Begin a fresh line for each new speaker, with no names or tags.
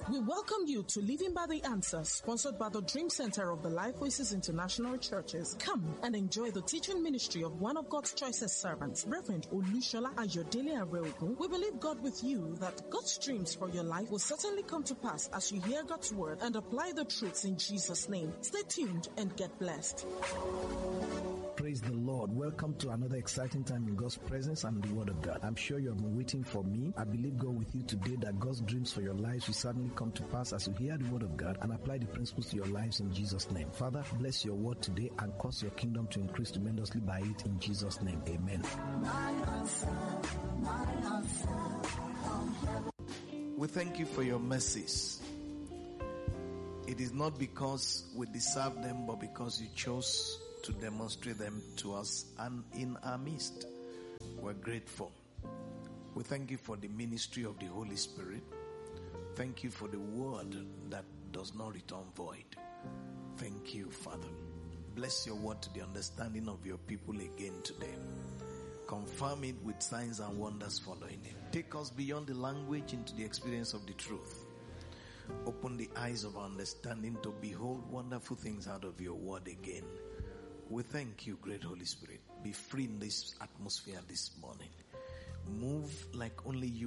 We welcome you to Living by the Answer, sponsored by the Dream Center of the Life Voices International Churches. Come and enjoy the teaching ministry of one of God's choicest servants, Reverend Olushola Ayodele Areogun. We believe God with you that God's dreams for your life will certainly come to pass as you hear God's word and apply the truths in Jesus' name. Stay tuned and get blessed.
Praise the Lord. Welcome to another exciting time in God's presence and the Word of God. I'm sure you have been waiting for me. I believe God with you today that God's dreams for your lives will certainly come to pass as you hear the Word of God and apply the principles to your lives in Jesus' name. Father, bless your word today and cause your kingdom to increase tremendously by it in Jesus' name. Amen.
We thank you for your mercies. It is not because we deserve them, but because you chose to demonstrate them to us and in our midst. We're grateful. We thank you for the ministry of the Holy Spirit. Thank you for the word that does not return void. Thank you, Father. Bless your word to the understanding of your people again today. Confirm it with signs and wonders following it. Take us beyond the language into the experience of the truth. Open the eyes of our understanding to behold wonderful things out of your word again. We thank you, great Holy Spirit. Be free in this atmosphere this morning. Move like only you